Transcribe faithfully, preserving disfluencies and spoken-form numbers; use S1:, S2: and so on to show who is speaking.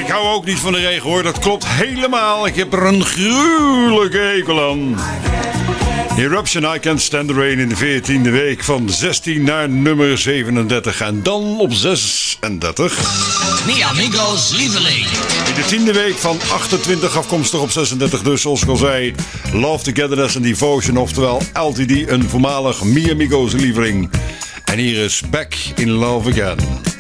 S1: ik hou ook niet van de regen hoor, dat klopt helemaal. Ik heb er een gruwelijke hekel aan. Eruption, I Can't Stand the Rain in de veertiende week van zestien naar nummer zevenendertig. En dan op zesendertig.
S2: Mi Amigos Lieveling.
S1: In de tiende week van achtentwintig afkomstig op zesendertig dus, zoals ik al zei. Love, Togetherness and Devotion, oftewel L T D, een voormalig Mi Amigos lieveling. En hier is Back in Love Again.